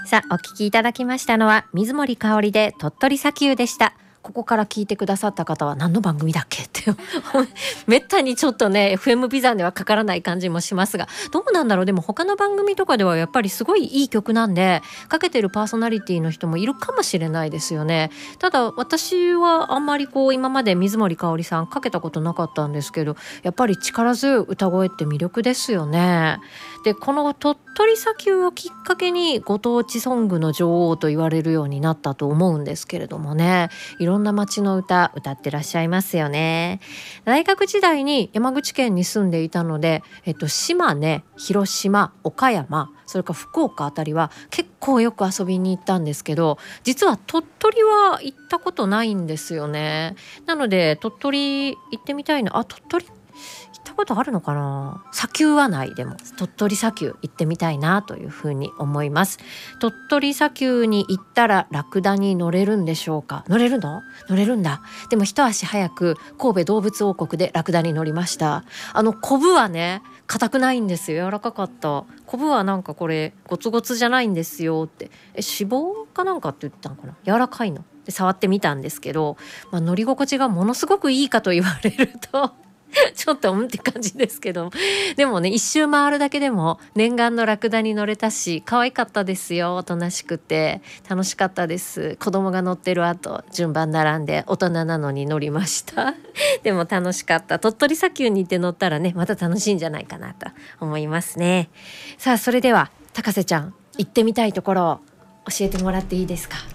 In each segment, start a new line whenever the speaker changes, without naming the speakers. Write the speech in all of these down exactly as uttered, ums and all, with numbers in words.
さあお聞きいただきましたのは水森かおりで鳥取砂丘でした。ここから聞いてくださった方は何の番組だっけってめったにちょっとね エフエム ビザンではかからない感じもしますが、どうなんだろう。でも他の番組とかではやっぱりすごいいい曲なんでかけてるパーソナリティの人もいるかもしれないですよね。ただ私はあんまりこう今まで水森かおりさんかけたことなかったんですけど、やっぱり力強い歌声って魅力ですよね。でこの鳥取砂丘をきっかけにご当地ソングの女王と言われるようになったと思うんですけれどもね、いろんな街の歌歌ってらっしゃいますよね。大学時代に山口県に住んでいたので、えっと、島根、広島、岡山、それから福岡あたりは結構よく遊びに行ったんですけど、実は鳥取は行ったことないんですよね。なので鳥取行ってみたいな。あ、鳥取行ったことあるのかな。砂丘はない。でも鳥取砂丘行ってみたいなというふうに思います。鳥取砂丘に行ったらラクダに乗れるんでしょうか。乗れるの？乗れるんだ。でも一足早く神戸動物王国でラクダに乗りました。あのコブはね硬くないんですよ。柔らかかった。コブはなんかこれゴツゴツじゃないんですよって、え脂肪かなんかって言ったのかな。柔らかいので触ってみたんですけど、まあ、乗り心地がものすごくいいかと言われるとちょっとうんって感じですけど、でもね一周回るだけでも念願のラクダに乗れたし可愛かったですよ。おとなしくて楽しかったです。子供が乗ってる後順番並んで大人なのに乗りましたでも楽しかった。鳥取砂丘に行って乗ったらねまた楽しいんじゃないかなと思いますね。さあそれでは高瀬ちゃん行ってみたいところを教えてもらっていいですか。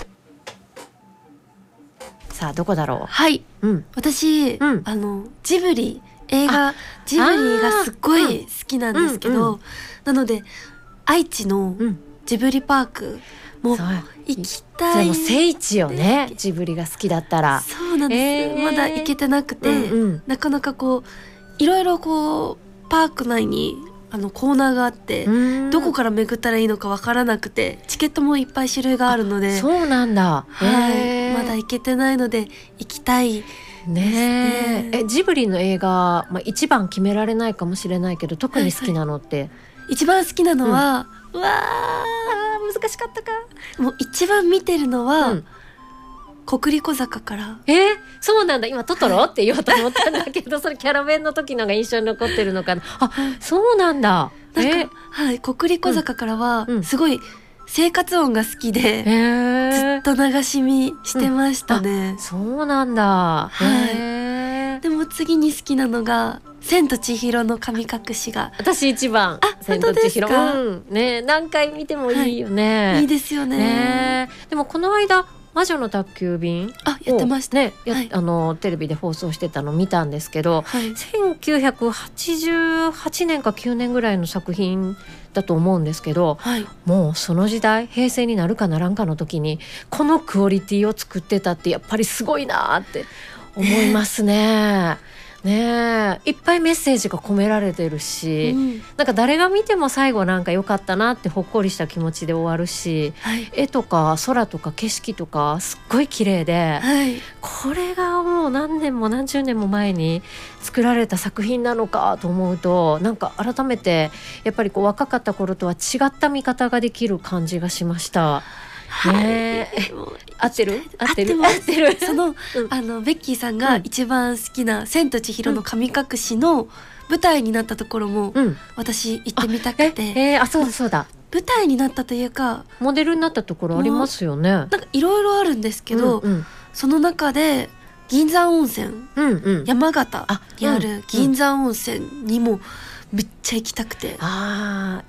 さあどこだろう。
はい、うん、私、うん、あのジブリ映画ジブリがすっごい好きなんですけど、うんうん、なので愛知のジブリパークも行きたい。
それも聖地よね、ジブリが好きだったら。
そうなんです、えー、まだ行けてなくて、うんうん、なかなかこういろいろこうパーク内にあのコーナーがあってどこから巡ったらいいのかわからなくて、チケットもいっぱい種類があるので。
そうなんだ、
はい、まだ行けてないので行きたいですね。
ねえ、ジブリの映画、まあ、一番決められないかもしれないけど特に好きなのって、はいはい、
一番好きなのは、
うん、うわー難しかったか。
もう一番見てるのは、うん国立小坂から。
えー、そうなんだ。今トトロって言おうと思ったんだけどそれキャラ弁の時のが印象に残ってるのかな。あ、そうなんだ。
なんか、えー、はい、国立小坂からは、うん、すごい生活音が好きで、えー、ずっと流し見してましたね、
うん、そうなんだ。
はい、えー、でも次に好きなのが千と千尋の神隠しが
私一番。
あ、本当ですか。
うん、ね、何回見てもいいよね、
はい、いいですよ ね,
ね。でもこの間魔女の宅急便
あやってました
ね、
はい、
あのテレビで放送してたの見たんですけど、はい、せんきゅうひゃくはちじゅうはちねんかきゅうねんぐらいの作品だと思うんですけど、はい、もうその時代平成になるかならんかの時にこのクオリティを作ってたってやっぱりすごいなって思いますね。ねえ、いっぱいメッセージが込められてるし、うん、なんか誰が見ても最後なんか良かったなってほっこりした気持ちで終わるし、はい、絵とか空とか景色とかすっごい綺麗で、はい、これがもう何年も何十年も前に作られた作品なのかと思うと、なんか改めてやっぱりこう若かった頃とは違った見方ができる感じがしました。ね、はい、合ってる合ってる合ってる
その、うん、あのベッキーさんが一番好きな千と千尋の神隠しの舞台になったところも、うん、私行ってみたくて。
ええー、あ、そうそうだ、
舞台になったというか
モデルになったところありますよね。
なんかいろいろあるんですけど、うんうん、その中で銀山温泉、うんうん、山形にある銀山温泉にもめっちゃ行きたくて、
あ